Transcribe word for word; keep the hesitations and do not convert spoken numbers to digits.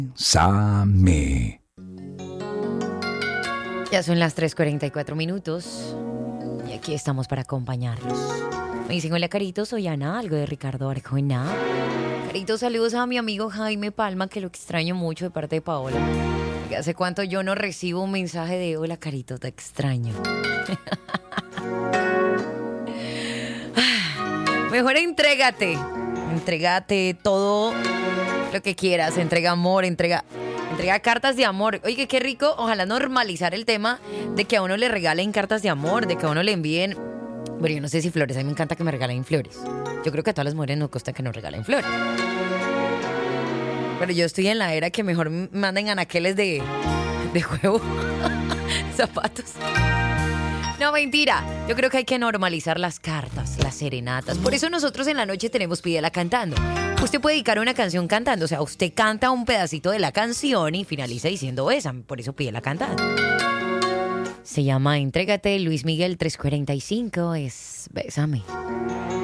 Same. Ya son las tres cuarenta y cuatro minutos y aquí estamos para acompañarlos. Me dicen, hola Carito, soy Ana, algo de Ricardo Arjona. Carito, saludos a mi amigo Jaime Palma, que lo extraño mucho de parte de Paola. Que hace cuánto yo no recibo un mensaje de, hola Carito, te extraño. Mejor entrégate, entrégate todo lo que quieras, entrega amor, entrega... Entrega cartas de amor. Oye, qué rico. Ojalá normalizar el tema de que a uno le regalen cartas de amor, de que a uno le envíen... Bueno, yo no sé si flores. A mí me encanta que me regalen flores. Yo creo que a todas las mujeres nos gusta que nos regalen flores. Pero yo estoy en la era que mejor manden anaqueles de, de huevo. Zapatos. No, mentira. Yo creo que hay que normalizar las cartas, las serenatas. Por eso nosotros en la noche tenemos Pídela Cantando. Usted puede dedicar una canción cantando. O sea, usted canta un pedacito de la canción y finaliza diciendo Bésame. Por eso Pídela Cantando. Se llama Entrégate, Luis Miguel tres cuarenta y cinco. Es Bésame.